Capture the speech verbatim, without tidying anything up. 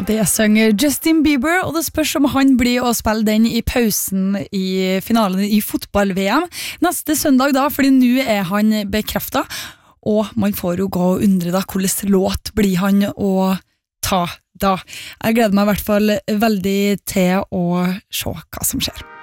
det synger Justin Bieber, og det spørs om han blir å spille den i pausen i finalen i fotball-V M neste søndag da, fordi nå er han bekreftet, og man får jo gå og undre da, hvordan låt blir han å ta da. Jeg gleder meg i hvert fall veldig til å se hva som skjer.